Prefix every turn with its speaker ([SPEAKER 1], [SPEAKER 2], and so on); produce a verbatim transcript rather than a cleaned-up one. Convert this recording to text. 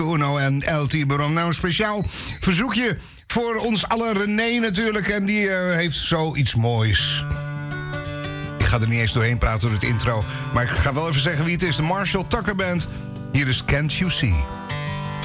[SPEAKER 1] Uno en El Tiburon. Nou, een speciaal verzoekje voor ons alle René natuurlijk. En die uh, heeft zoiets moois. Ik ga er niet eens doorheen praten door het intro. Maar ik ga wel even zeggen wie het is. De Marshall Tucker Band. Hier is Can't You See.